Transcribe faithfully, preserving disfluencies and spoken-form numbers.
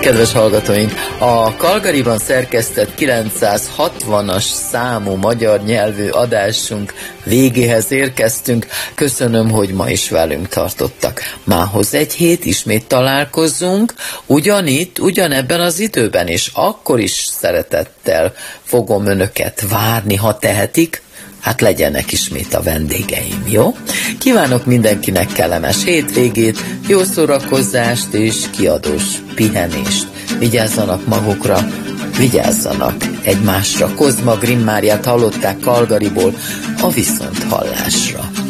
Kedves hallgatóink, a Calgaryban szerkesztett kilencszázhatvanas számú magyar nyelvű adásunk végéhez érkeztünk. Köszönöm, hogy ma is velünk tartottak. Mához egy hét ismét találkozzunk, ugyanitt, ugyanebben az időben, és akkor is szeretettel fogom önöket várni, ha tehetik. Hát legyenek ismét a vendégeim, jó? Kívánok mindenkinek kellemes hétvégét, jó szórakozást és kiadós pihenést. Vigyázzanak magukra, vigyázzanak egymásra. Kozma Grimmáriát hallották Calgaryból, a viszonthallásra.